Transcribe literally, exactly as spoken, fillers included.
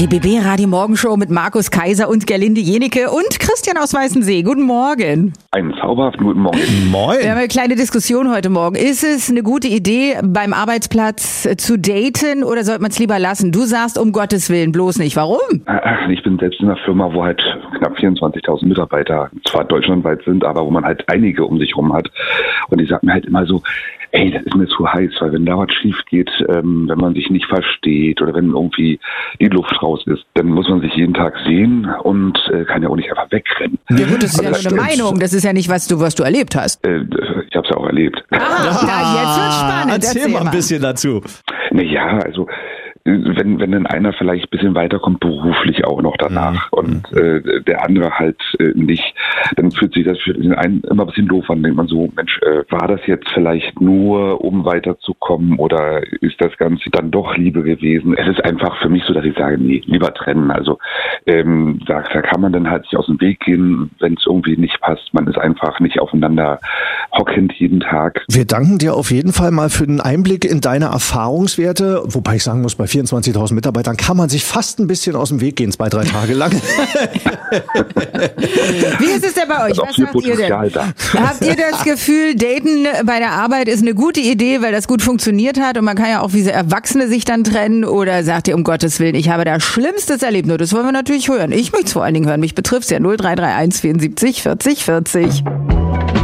Die B B Radio Morgenshow mit Markus Kaiser und Gerlinde Jenike und Christian aus Weißensee. Guten Morgen. Einen zauberhaften guten Morgen. Moin. Wir haben eine kleine Diskussion heute Morgen. Ist es eine gute Idee, beim Arbeitsplatz zu daten oder sollte man es lieber lassen? Du sagst, um Gottes Willen, bloß nicht. Warum? Ach, ich bin selbst in einer Firma, wo halt knapp vierundzwanzigtausend Mitarbeiter zwar deutschlandweit sind, aber wo man halt einige um sich rum hat. Und die sagen mir halt immer so, ey, das ist mir zu heiß, weil wenn da was schief geht, ähm, wenn man sich nicht versteht oder wenn irgendwie die Luft raus ist, dann muss man sich jeden Tag sehen und äh, kann ja auch nicht einfach wegrennen. Ja gut, das ist Also ja nur eine Meinung. Das ist ja nicht, was du, was du erlebt hast. Äh, ich habe es ja auch erlebt. Ah, ja, jetzt wird's spannend. Erzähl, Erzähl mal ein bisschen dazu. Naja, also wenn wenn dann einer vielleicht ein bisschen weiterkommt, beruflich auch noch danach Mhm. und äh, der andere halt äh, nicht, dann fühlt sich das für den einen immer ein bisschen doof an. Denkt man so, Mensch, äh, war das jetzt vielleicht nur, um weiterzukommen oder ist das Ganze dann doch Liebe gewesen? Es ist einfach für mich so, dass ich sage, nee, lieber trennen. Also ähm, da, da kann man dann halt sich aus dem Weg gehen, wenn es irgendwie nicht passt. Man ist einfach nicht aufeinander hockend jeden Tag. Wir danken dir auf jeden Fall mal für den Einblick in deine Erfahrungswerte, wobei ich sagen muss, bei vierundzwanzigtausend Mitarbeitern kann man sich fast ein bisschen aus dem Weg gehen, zwei, drei Tage lang. Wie ist es denn bei euch? Also Was habt ihr denn? Da. Habt ihr das Gefühl, daten bei der Arbeit ist eine gute Idee, weil das gut funktioniert hat und man kann ja auch wie Erwachsene sich dann trennen, oder sagt ihr, um Gottes Willen, ich habe das Schlimmstes erlebt? Nur das wollen wir natürlich hören. Ich möchte es vor allen Dingen hören. Mich betrifft es ja null drei drei eins vierundsiebzig vierzig vierzig.